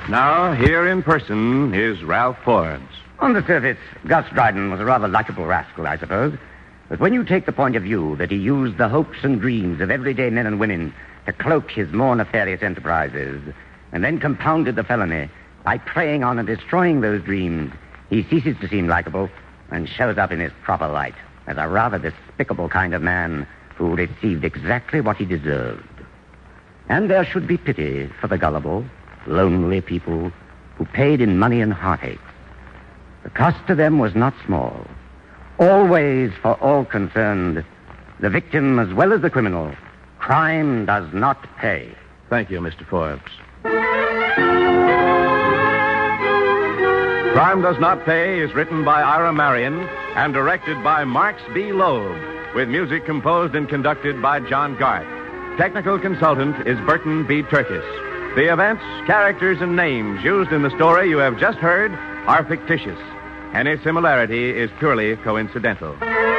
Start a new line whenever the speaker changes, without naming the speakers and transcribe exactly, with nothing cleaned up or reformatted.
Now, here in person is Ralph Forbes.
On the surface, Gus Dryden was a rather likable rascal, I suppose. But when you take the point of view that he used the hopes and dreams of everyday men and women to cloak his more nefarious enterprises, and then compounded the felony by preying on and destroying those dreams, he ceases to seem likable and shows up in his proper light as a rather despicable kind of man who received exactly what he deserved. And there should be pity for the gullible, lonely people who paid in money and heartache. The cost to them was not small. Always, for all concerned, the victim as well as the criminal, crime does not pay.
Thank you, Mister Forbes. Crime Does Not Pay is written by Ira Marion and directed by Marks B. Loeb, with music composed and conducted by John Garth. Technical consultant is Burton B. Turkis. The events, characters, and names used in the story you have just heard are fictitious. Any similarity is purely coincidental.